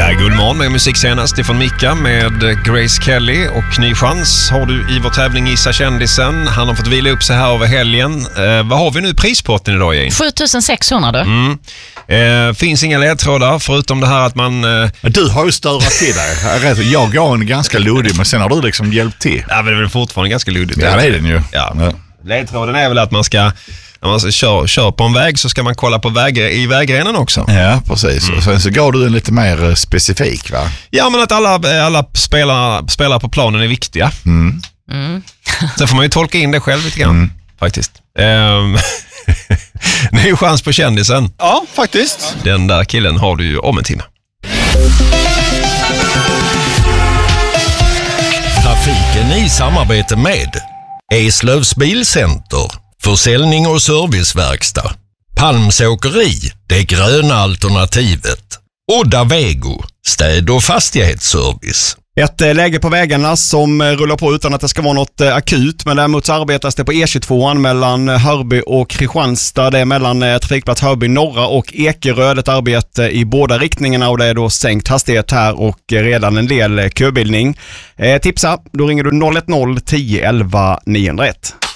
här är Guldmorgon med musik senast ifrån Mika med Grace Kelly, och ny chans har du i vår tävling Gissa kändisen. Han har fått vila upp sig här över helgen. Vad har vi nu i prispotten idag, Jane? 7600 då. Finns inga ledtrådar förutom det här att man... Du har ju störat till dig. Jag gav en ganska luddig, men sen har du liksom hjälpt till. Ja, men det är väl fortfarande ganska luddigt. Ja, det är den ju. Ja. Ledtråden är väl att man ska... När man kör på en väg så ska man kolla på i vägrenen också. Ja, precis. Och sen så gav du en lite mer specifik, va? Ja, men att alla spelare på planen är viktiga. Sen får man ju tolka in det själv lite grann, faktiskt. Ny chans på kändisen. Ja, faktiskt. Den där killen har du ju om en timme. Trafiken i samarbete med Eslövs Bilcenter, försäljning och serviceverkstad. Palmsåkeri, det gröna alternativet. Odda Vego, städ- och fastighetsservice. Ett läge på vägarna som rullar på utan att det ska vara något akut, men däremot så arbetas det på E22 mellan Hörby och Kristianstad. Det är mellan trafikplats Hörby norra och Ekerö, ett arbete i båda riktningarna, och det är då sänkt hastighet här och redan en del köbildning. Tipsa, då ringer du 010 11 901.